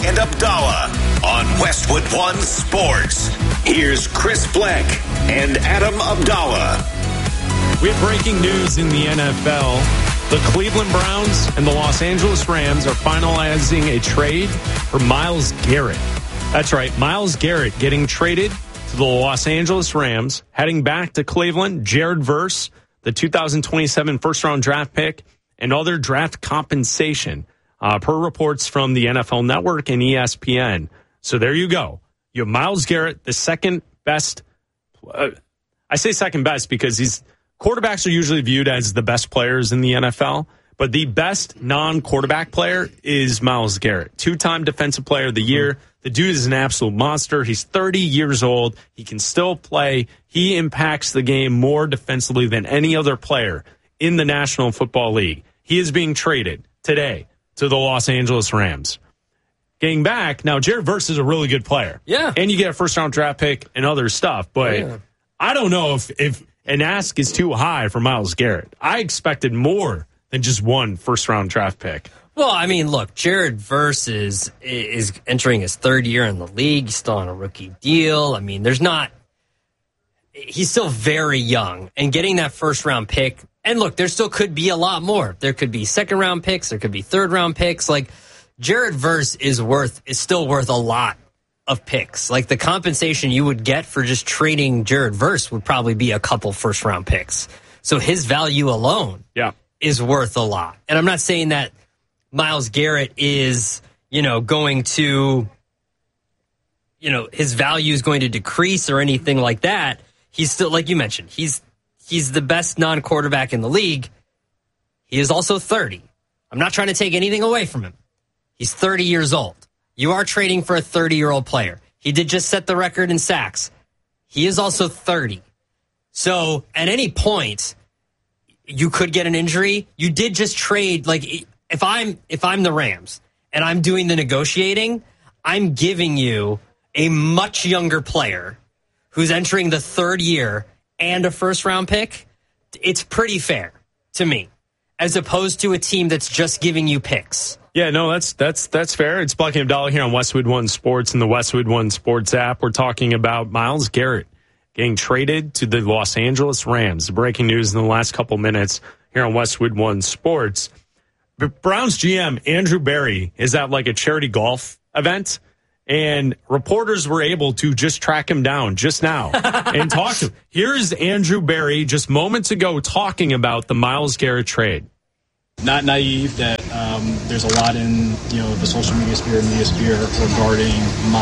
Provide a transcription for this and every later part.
and Abdallah on Westwood One Sports. Here's Chris Black and Adam Abdallah. We have breaking news in the NFL. The Cleveland Browns and the Los Angeles Rams are finalizing a trade for Myles Garrett. That's right, Myles Garrett getting traded to the Los Angeles Rams, heading back to Cleveland. Jared Verse, the 2027 first-round draft pick, and other draft compensation, per reports from the NFL Network and ESPN. So there you go. You have Myles Garrett, the second best. I say second best because quarterbacks are usually viewed as the best players in the NFL, but the best non-quarterback player is Myles Garrett. 2-time Defensive Player of the Year. The dude is an absolute monster. He's 30 years old. He can still play. He impacts the game more defensively than any other player in the National Football League. He is being traded today to the Los Angeles Rams. Getting back, now Jared Verse is a really good player. Yeah. And you get a first-round draft pick and other stuff, but I don't know if an ask is too high for Myles Garrett. I expected more than just one first-round draft pick. Well, I mean, look, Jared Verse is entering his third year in the league. He's still on a rookie deal. I mean, he's still very young. And getting that first-round pick, and look, there still could be a lot more. There could be second-round picks. There could be third-round picks. Like, Jared Verse is still worth a lot of picks. Like, the compensation you would get for just trading Jared Verse would probably be a couple first-round picks. So his value alone is worth a lot. And I'm not saying that Myles Garrett is, going to, his value is going to decrease or anything like that. He's still, like you mentioned, he's the best non-quarterback in the league. He is also 30. I'm not trying to take anything away from him. He's 30 years old. You are trading for a 30-year-old player. He did just set the record in sacks. He is also 30. So at any point, you could get an injury. You did just trade. Like, if I'm the Rams and I'm doing the negotiating, I'm giving you a much younger player who's entering the third year and a first-round pick. It's pretty fair to me, as opposed to a team that's just giving you picks. Yeah, no, that's fair. It's Black and Abdallah here on Westwood One Sports and the Westwood One Sports app. We're talking about Myles Garrett getting traded to the Los Angeles Rams. Breaking news in the last couple minutes here on Westwood One Sports. Browns GM Andrew Berry is at like a charity golf event, and reporters were able to just track him down just now and talk to him. Here's Andrew Berry just moments ago talking about the Myles Garrett trade. Not naive that there's a lot in the social media sphere regarding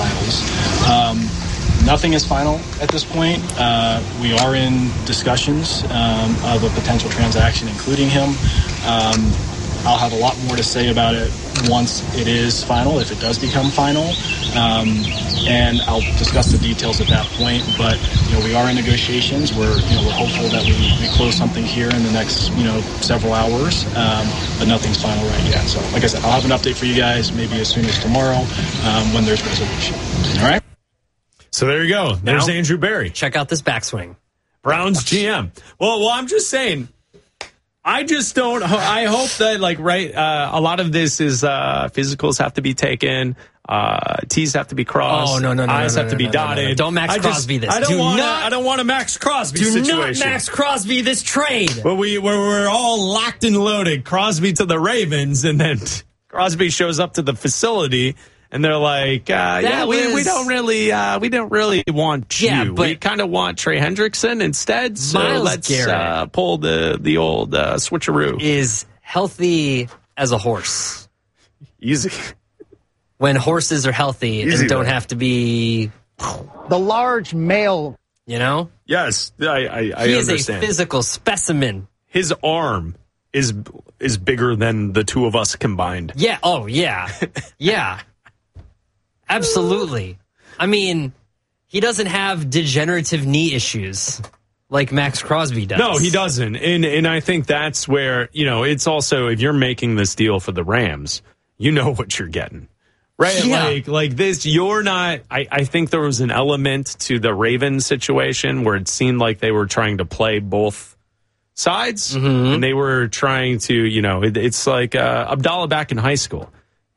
Myles. Nothing is final at this point. We are in discussions of a potential transaction, including him. I'll have a lot more to say about it once it is final, if it does become final, and I'll discuss the details at that point. But we are in negotiations. We're hopeful that we close something here in the next several hours, but nothing's final right yet. So, like I said, I'll have an update for you guys maybe as soon as tomorrow when there's resolution. All right. So there you go. There's Andrew Berry. Check out this backswing. Browns GM. Well, I'm just saying. I just don't. I hope that, a lot of this is physicals have to be taken, T's have to be crossed, I's have to be dotted. Don't Max Crosby this. I don't want a Max Crosby situation. Do not Max Crosby this trade. But we're all locked and loaded. Crosby to the Ravens, and then Crosby shows up to the facility. And they're like, we don't really want you. Yeah, but we kind of want Trey Hendrickson instead. So let's pull the old switcheroo. Is healthy as a horse. Easy. When horses are healthy and don't have to be the large male. Yes, I understand. He is a physical specimen. His arm is bigger than the two of us combined. Yeah. Oh, yeah. Yeah. Absolutely. I mean, he doesn't have degenerative knee issues like Max Crosby does. No, he doesn't. And I think that's where, it's also, if you're making this deal for the Rams, you know what you're getting. Right? Yeah. Like this, you're not, I think there was an element to the Ravens situation where it seemed like they were trying to play both sides. Mm-hmm. And they were trying to, it's like Abdallah back in high school.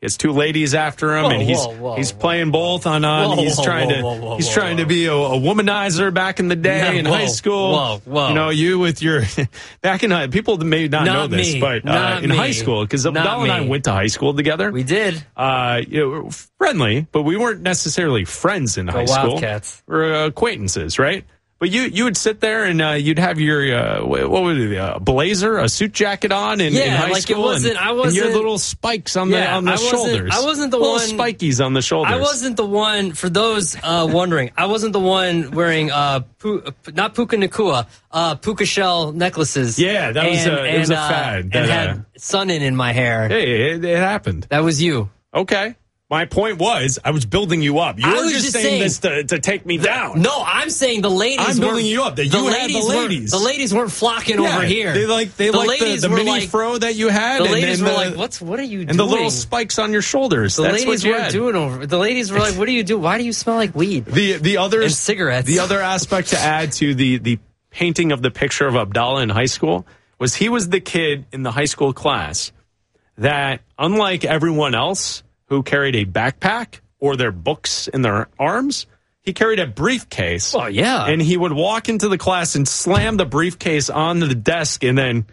He has two ladies after him, and he's playing both on. He's trying to be a womanizer back in the day in high school. You know, you with your back in high, people may not know this, but in high school, because Abdallah and I went to high school together. We did. Friendly, but we weren't necessarily friends in high school. Wildcats. We're acquaintances, right? But you would sit there and you'd have your what was it, a blazer, a suit jacket on in high school, and your little spikes on the shoulders. I wasn't the little one spikies on the shoulders. I wasn't the one. For those wondering, I wasn't the one wearing not puka nakua, puka shell necklaces. Yeah, that was a fad. And had sun in my hair. Hey, it happened. That was you. Okay. My point was, I was building you up. You were just saying this to take me down. No, I'm saying the ladies. I'm building you up. That you had the ladies. The ladies weren't flocking over here. They like the mini fro that you had. The ladies were like, "What are you doing?" And the little spikes on your shoulders. That's what you had. The ladies were like, "What do you do? Why do you smell like weed?" The other and cigarettes. The other aspect to add to the painting of the picture of Abdallah in high school was he was the kid in the high school class that, unlike everyone else who carried a backpack or their books in their arms, he carried a briefcase. Oh, yeah. And he would walk into the class and slam the briefcase onto the desk and then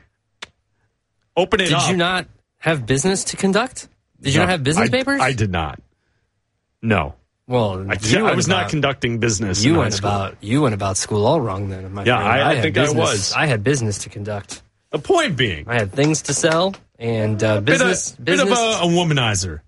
open it up. Did you not have business to conduct? Did you not have business papers? I did not. No. Well, I was not conducting business in high school. You went about school all wrong then. I think I was. I had business to conduct. The point being, I had things to sell and business. Bit of a womanizer,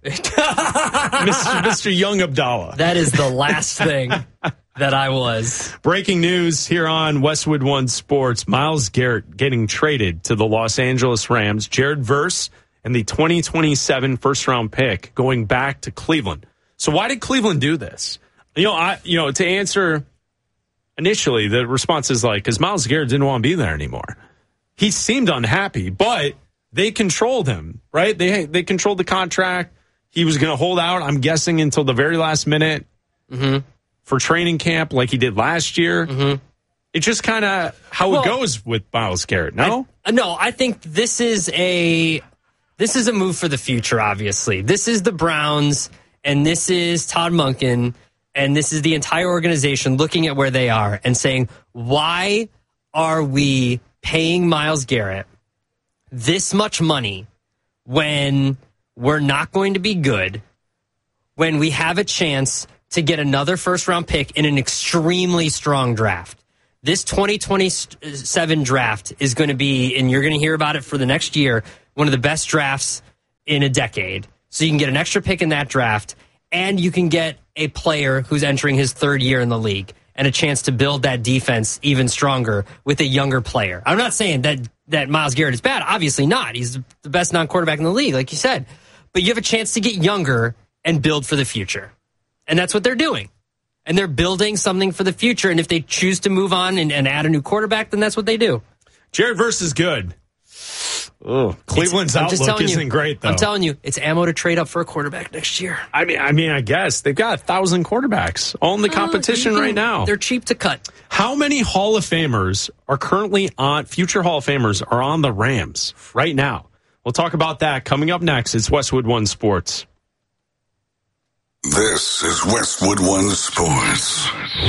Mr. Young Abdallah. That is the last thing that I was. Breaking news here on Westwood One Sports: Myles Garrett getting traded to the Los Angeles Rams. Jared Verse and the 2027 first-round pick going back to Cleveland. So why did Cleveland do this? To answer initially, the response is because Myles Garrett didn't want to be there anymore. He seemed unhappy, but they controlled him, right? They controlled the contract. He was going to hold out, I'm guessing, until the very last minute for training camp like he did last year. Mm-hmm. It's just kind of how it goes with Myles Garrett, no? I think this is a move for the future, obviously. This is the Browns, and this is Todd Monken, and this is the entire organization looking at where they are and saying, why are we paying Myles Garrett this much money when we're not going to be good, when we have a chance to get another first-round pick in an extremely strong draft? This 2027 draft is going to be, and you're going to hear about it for the next year, one of the best drafts in a decade. So you can get an extra pick in that draft, and you can get a player who's entering his third year in the league and a chance to build that defense even stronger with a younger player. I'm not saying that Myles Garrett is bad. Obviously not. He's the best non-quarterback in the league, like you said. But you have a chance to get younger and build for the future. And that's what they're doing. And they're building something for the future. And if they choose to move on and add a new quarterback, then that's what they do. Jared Verse is good. Oh, Cleveland's outlook isn't great, though. I'm telling you, it's ammo to trade up for a quarterback next year. I mean, I guess they've got 1,000 quarterbacks all in the competition right now. They're cheap to cut. How many Hall of Famers are currently on? Future Hall of Famers are on the Rams right now. We'll talk about that coming up next. It's Westwood One Sports. This is Westwood One Sports.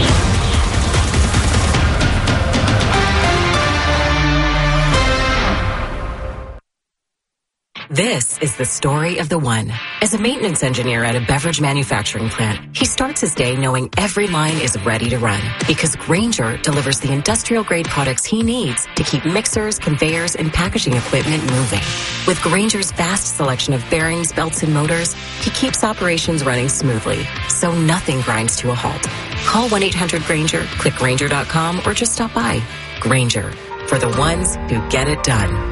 This is the story of the one. As a maintenance engineer at a beverage manufacturing plant, he starts his day knowing every line is ready to run because Grainger delivers the industrial-grade products he needs to keep mixers, conveyors, and packaging equipment moving. With Grainger's vast selection of bearings, belts, and motors, he keeps operations running smoothly, so nothing grinds to a halt. Call 1-800-GRAINGER, click Grainger.com, or just stop by. Grainger, for the ones who get it done.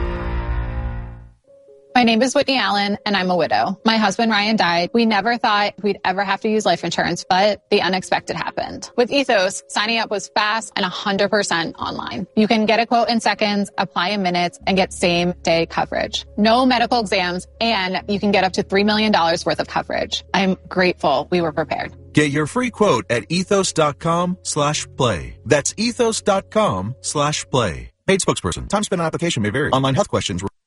My name is Whitney Allen, and I'm a widow. My husband, Ryan, died. We never thought we'd ever have to use life insurance, but the unexpected happened. With Ethos, signing up was fast and 100% online. You can get a quote in seconds, apply in minutes, and get same-day coverage. No medical exams, and you can get up to $3 million worth of coverage. I'm grateful we were prepared. Get your free quote at ethos.com/play. That's ethos.com/play. Paid spokesperson. Time spent on application may vary. Online health questions.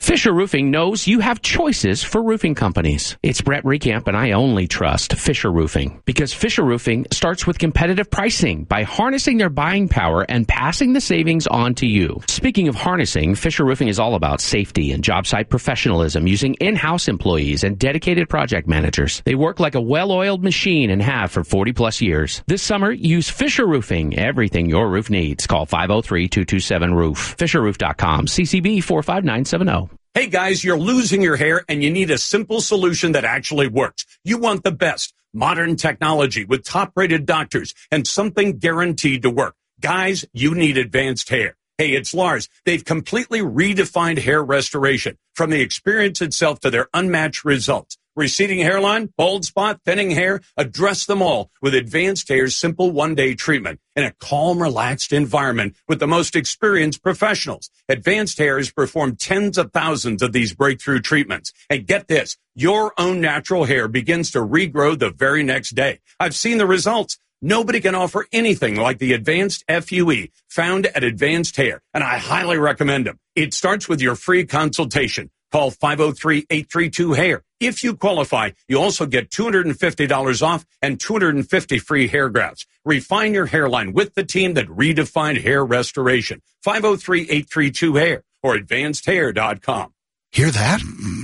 Fisher Roofing knows you have choices for roofing companies. It's Brett Recamp, and I only trust Fisher Roofing because Fisher Roofing starts with competitive pricing by harnessing their buying power and passing the savings on to you. Speaking of harnessing, Fisher Roofing is all about safety and job site professionalism using in-house employees and dedicated project managers. They work like a well-oiled machine and have for 40-plus years. This summer, use Fisher Roofing. Everything your roof needs. Call 503-227-ROOF. FisherRoof.com. CCB 45970. Hey guys, you're losing your hair and you need a simple solution that actually works. You want the best modern technology with top-rated doctors and something guaranteed to work. Guys, you need Advanced Hair. Hey, it's Lars. They've completely redefined hair restoration, from the experience itself to their unmatched results. Receding hairline, bald spot, thinning hair, address them all with Advanced Hair's simple one-day treatment in a calm, relaxed environment with the most experienced professionals. Advanced Hair has performed tens of thousands of these breakthrough treatments. And get this, your own natural hair begins to regrow the very next day. I've seen the results. Nobody can offer anything like the Advanced FUE found at Advanced Hair, and I highly recommend them. It starts with your free consultation. Call 503-832-HAIR. If you qualify, you also get $250 off and 250 free hair grafts. Refine your hairline with the team that redefined hair restoration. 503-832-HAIR or advancedhair.com. Hear that?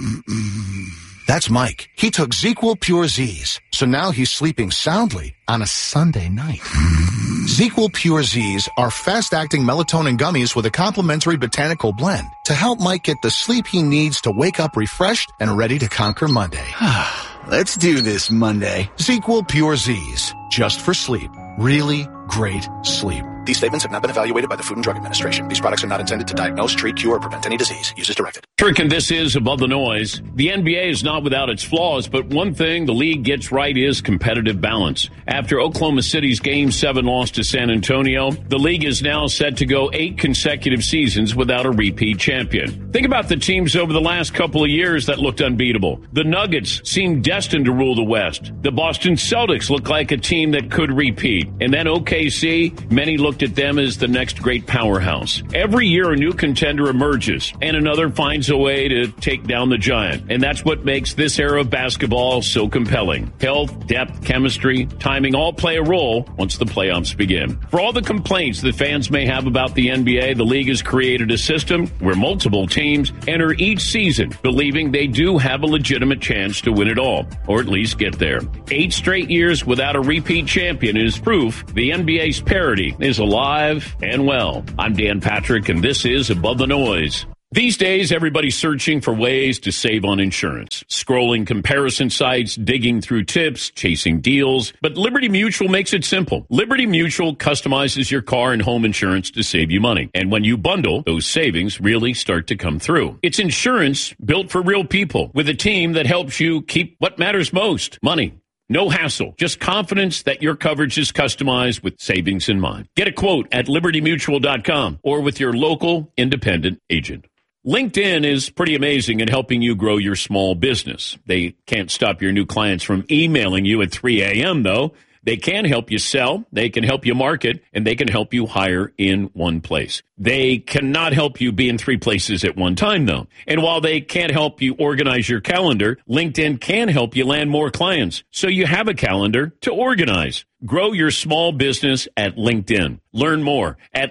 That's Mike. He took ZzzQuil Pure Z's, so now he's sleeping soundly on a Sunday night. ZzzQuil Pure Z's are fast-acting melatonin gummies with a complementary botanical blend to help Mike get the sleep he needs to wake up refreshed and ready to conquer Monday. Let's do this Monday. ZzzQuil Pure Z's, just for sleep. Really great sleep. These statements have not been evaluated by the Food and Drug Administration. These products are not intended to diagnose, treat, cure, or prevent any disease. Use as directed. Trick, and this is Above the Noise. The NBA is not without its flaws, but one thing the league gets right is competitive balance. After Oklahoma City's Game 7 loss to San Antonio, the league is now set to go 8 consecutive seasons without a repeat champion. Think about the teams over the last couple of years that looked unbeatable. The Nuggets seemed destined to rule the West. The Boston Celtics look like a team that could repeat. And then OKC, many looked at them as the next great powerhouse. Every year a new contender emerges and another finds a way to take down the giant. And that's what makes this era of basketball so compelling. Health, depth, chemistry, timing all play a role once the playoffs begin. For all the complaints that fans may have about the NBA, the league has created a system where multiple teams enter each season believing they do have a legitimate chance to win it all, or at least get there. 8 straight years without a repeat champion is proof the NBA's parity is alive and well. I'm Dan Patrick, and this is Above the Noise. These days, everybody's searching for ways to save on insurance. Scrolling comparison sites, digging through tips, chasing deals. But Liberty Mutual makes it simple. Liberty Mutual customizes your car and home insurance to save you money. And when you bundle, those savings really start to come through. It's insurance built for real people with a team that helps you keep what matters most, money. No hassle, just confidence that your coverage is customized with savings in mind. Get a quote at libertymutual.com or with your local independent agent. LinkedIn is pretty amazing in helping you grow your small business. They can't stop your new clients from emailing you at 3 a.m., though. They can help you sell, they can help you market, and they can help you hire in one place. They cannot help you be in 3 places at one time, though. And while they can't help you organize your calendar, LinkedIn can help you land more clients, so you have a calendar to organize. Grow your small business at LinkedIn. Learn more at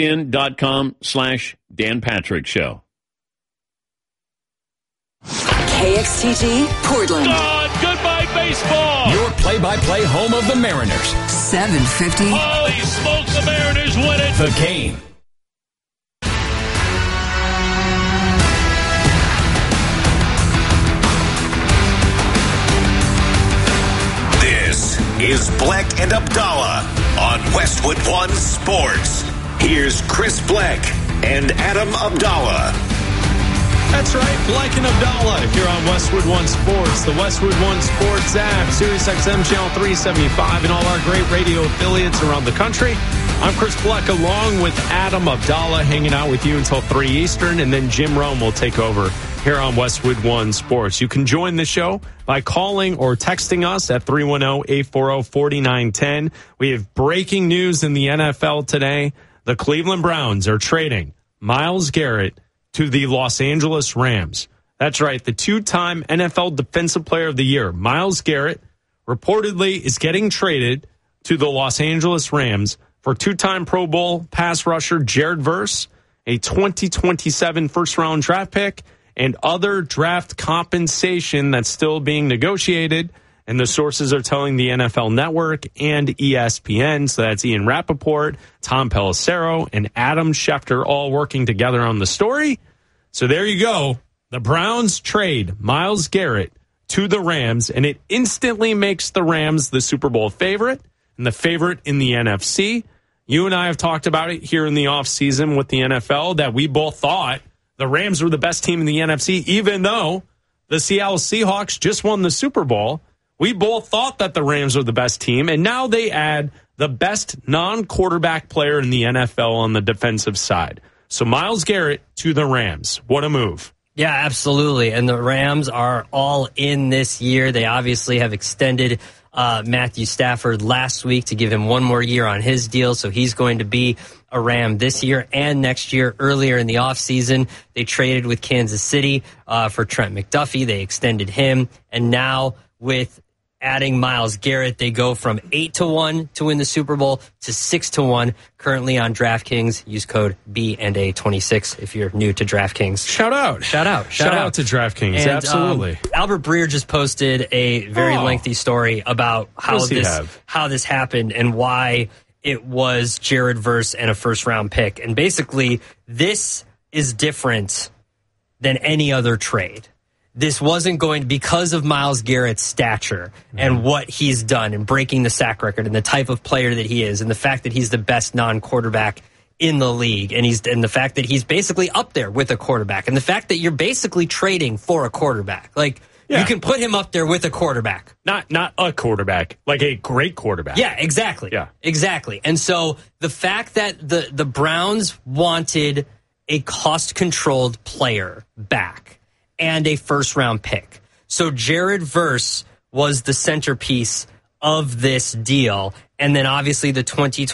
linkedin.com/Dan Patrick Show. KXTG Portland. Goodbye baseball. Your play-by-play home of the Mariners. 750. Holy smokes, the Mariners win it. The Game. This is Black and Abdallah on Westwood One Sports. Here's Chris Black and Adam Abdallah. That's right, Black and Abdallah here on Westwood One Sports, the Westwood One Sports app, SiriusXM Channel 375, and all our great radio affiliates around the country. I'm Chris Black along with Adam Abdallah, hanging out with you until 3 Eastern, and then Jim Rome will take over here on Westwood One Sports. You can join the show by calling or texting us at 310-840-4910. We have breaking news in the NFL today. The Cleveland Browns are trading Myles Garrett to the Los Angeles Rams. That's right. The two-time NFL Defensive Player of the Year, Myles Garrett, reportedly is getting traded to the Los Angeles Rams for two-time Pro Bowl pass rusher Jared Verse, a 2027 first-round draft pick, and other draft compensation that's still being negotiated. And the sources are telling the NFL Network and ESPN, so that's Ian Rappaport, Tom Pelissero, and Adam Schefter all working together on the story. So there you go. The Browns trade Myles Garrett to the Rams, and it instantly makes the Rams the Super Bowl favorite and the favorite in the NFC. You and I have talked about it here in the offseason with the NFL that we both thought the Rams were the best team in the NFC, even though the Seattle Seahawks just won the Super Bowl. We both thought that the Rams were the best team, and now they add the best non-quarterback player in the NFL on the defensive side. So Myles Garrett to the Rams. What a move. Yeah, absolutely. And the Rams are all in this year. They obviously have extended Matthew Stafford last week to give him one more year on his deal. So he's going to be a Ram this year and next year. Earlier in the offseason, they traded with Kansas City for Trent McDuffie. They extended him. And now with adding Myles Garrett, they go from 8-1 to win the Super Bowl to 6-1. Currently on DraftKings, use code B&A26 if you're new to DraftKings. Shout out to DraftKings. And, absolutely. Albert Breer just posted a very lengthy story about how this happened and why it was Jared Verse and a first-round pick. And basically, this is different than any other trade. This wasn't going to, because of Myles Garrett's stature and what he's done and breaking the sack record and the type of player that he is and the fact that he's the best non-quarterback in the league and the fact that he's basically up there with a quarterback and the fact that you're basically trading for a quarterback. Like, you can put him up there with a quarterback. Not a quarterback, like a great quarterback. Yeah, exactly. Yeah. Exactly. And so the fact that the Browns wanted a cost-controlled player back and a first-round pick. So Jared Verse was the centerpiece of this deal, and then obviously the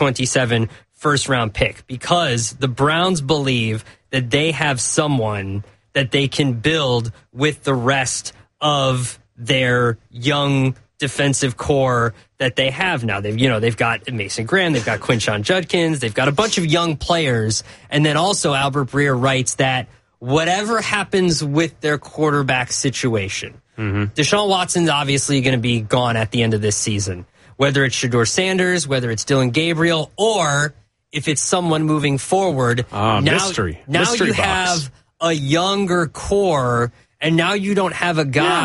2027 first-round pick, because the Browns believe that they have someone that they can build with the rest of their young defensive core that they have now. They've got Mason Graham, they've got Quinshon Judkins, they've got a bunch of young players, and then also Albert Breer writes that whatever happens with their quarterback situation, Deshaun Watson's obviously going to be gone at the end of this season. Whether it's Shedeur Sanders, whether it's Dylan Gabriel, or if it's someone moving forward. Mystery you box. Have a younger core, and now you don't have a guy